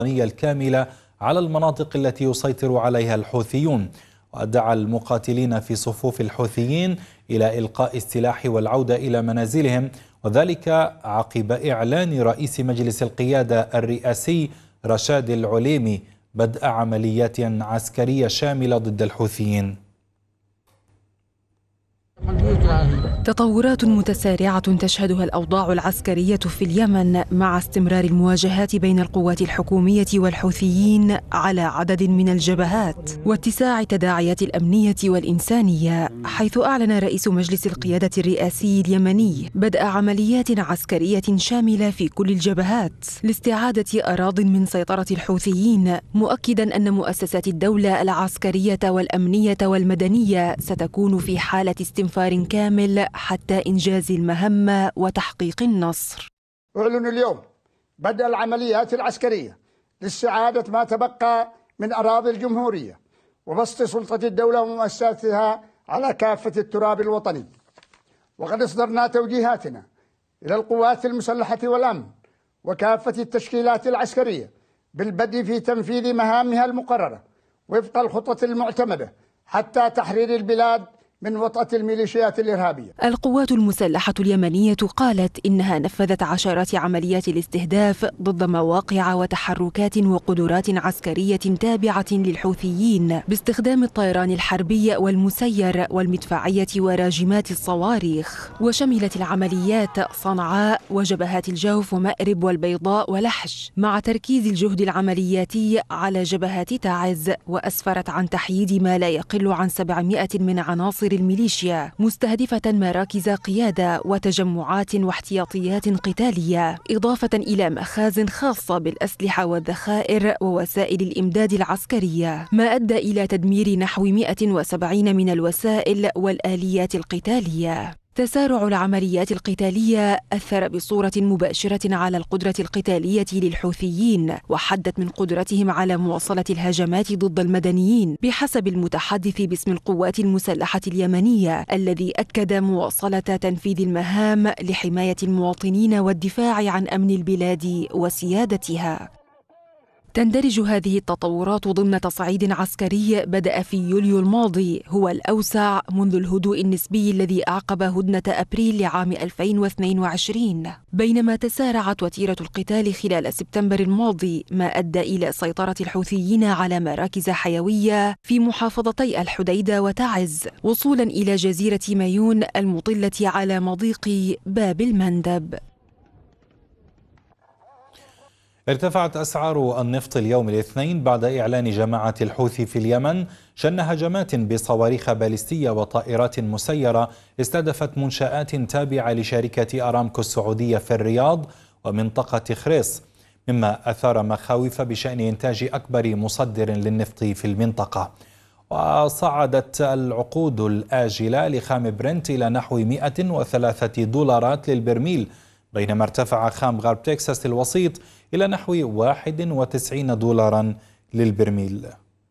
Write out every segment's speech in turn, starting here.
الكاملة على المناطق التي يسيطر عليها الحوثيون. ودعا المقاتلين في صفوف الحوثيين إلى إلقاء السلاح والعودة إلى منازلهم، وذلك عقب إعلان رئيس مجلس القيادة الرئاسي رشاد العليمي بدء عمليات عسكرية شاملة ضد الحوثيين. تطورات متسارعة تشهدها الأوضاع العسكرية في اليمن مع استمرار المواجهات بين القوات الحكومية والحوثيين على عدد من الجبهات واتساع التداعيات الأمنية والإنسانية، حيث أعلن رئيس مجلس القيادة الرئاسي اليمني بدء عمليات عسكرية شاملة في كل الجبهات لاستعادة أراضٍ من سيطرة الحوثيين، مؤكداً أن مؤسسات الدولة العسكرية والأمنية والمدنية ستكون في حالة استنفار كامل حتى إنجاز المهمة وتحقيق النصر. أعلن اليوم بدء العمليات العسكرية لاستعادة ما تبقى من أراضي الجمهورية وبسط سلطة الدولة ومؤسساتها على كافة التراب الوطني. وقد أصدرنا توجيهاتنا إلى القوات المسلحة والأمن وكافة التشكيلات العسكرية بالبدء في تنفيذ مهامها المقررة وفق الخطط المعتمدة حتى تحرير البلاد من وطأة الميليشيات الإرهابية. القوات المسلحة اليمنية قالت إنها نفذت عشرات عمليات الاستهداف ضد مواقع وتحركات وقدرات عسكرية تابعة للحوثيين باستخدام الطيران الحربي والمسير والمدفعية وراجمات الصواريخ، وشملت العمليات صنعاء وجبهات الجوف ومأرب والبيضاء ولحج، مع تركيز الجهد العملياتي على جبهات تعز، وأسفرت عن تحييد ما لا يقل عن 700 من عناصر الميليشيا مستهدفة مراكز قيادة وتجمعات واحتياطيات قتالية، إضافة إلى مخازن خاصة بالأسلحة والذخائر ووسائل الإمداد العسكرية، ما أدى إلى تدمير نحو 170 من الوسائل والآليات القتالية. تسارع العمليات القتالية أثر بصورة مباشرة على القدرة القتالية للحوثيين وحدت من قدرتهم على مواصلة الهجمات ضد المدنيين، بحسب المتحدث باسم القوات المسلحة اليمنية، الذي أكد مواصلة تنفيذ المهام لحماية المواطنين والدفاع عن أمن البلاد وسيادتها. تندرج هذه التطورات ضمن تصعيد عسكري بدأ في يوليو الماضي، هو الأوسع منذ الهدوء النسبي الذي أعقب هدنة أبريل لعام 2022، بينما تسارعت وتيرة القتال خلال سبتمبر الماضي، ما أدى إلى سيطرة الحوثيين على مراكز حيوية في محافظتي الحديدة وتعز، وصولا إلى جزيرة مايون المطلة على مضيق باب المندب. ارتفعت أسعار النفط اليوم الاثنين بعد إعلان جماعة الحوثي في اليمن شن هجمات بصواريخ باليستية وطائرات مسيرة استهدفت منشآت تابعة لشركة أرامكو السعودية في الرياض ومنطقة خريص، مما أثار مخاوف بشأن إنتاج أكبر مصدر للنفط في المنطقة. وصعدت العقود الآجلة لخام برنت إلى نحو 103 دولارات للبرميل، بينما ارتفع خام غرب تكساس الوسيط إلى نحو 91 دولارا للبرميل.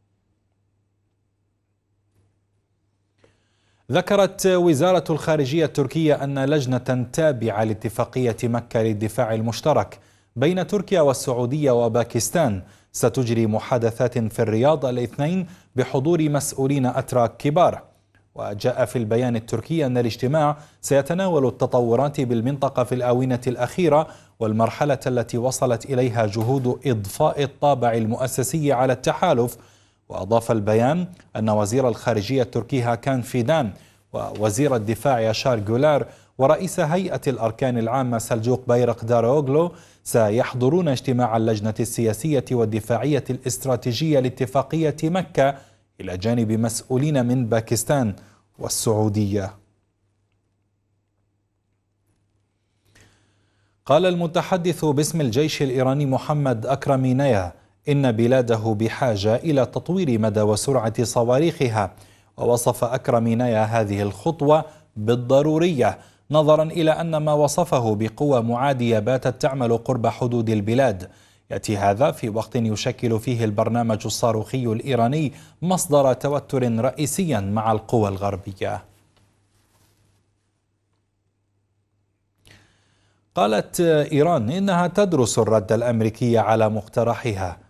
ذكرت وزارة الخارجية التركية أن لجنة تابعة لاتفاقية مكة للدفاع المشترك بين تركيا والسعودية وباكستان ستجري محادثات في الرياض الاثنين بحضور مسؤولين أتراك كبار. وجاء في البيان التركي أن الاجتماع سيتناول التطورات بالمنطقة في الآونة الأخيرة والمرحلة التي وصلت إليها جهود إضفاء الطابع المؤسسي على التحالف. وأضاف البيان أن وزير الخارجية التركي هاكان فيدان ووزير الدفاع ياشار جولار ورئيس هيئة الأركان العامة سلجوق بايرقداروغلو سيحضرون اجتماع اللجنة السياسية والدفاعية الاستراتيجية لاتفاقية مكة إلى جانب مسؤولين من باكستان والسعودية. قال المتحدث باسم الجيش الإيراني محمد أكرمينيا إن بلاده بحاجة إلى تطوير مدى وسرعة صواريخها، ووصف أكرمينيا هذه الخطوة بالضرورية نظرا إلى أن ما وصفه بقوى معادية باتت تعمل قرب حدود البلاد. يأتي هذا في وقت يشكل فيه البرنامج الصاروخي الإيراني مصدر توتر رئيسيا مع القوى الغربية. قالت إيران إنها تدرس الرد الأمريكي على مقترحها.